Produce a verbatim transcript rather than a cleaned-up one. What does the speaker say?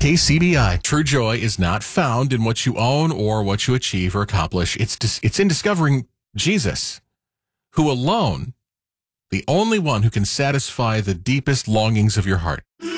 K C B I. True joy is not found in what you own or what you achieve or accomplish. It's dis- it's in discovering Jesus, who alone, the only one who can satisfy the deepest longings of your heart.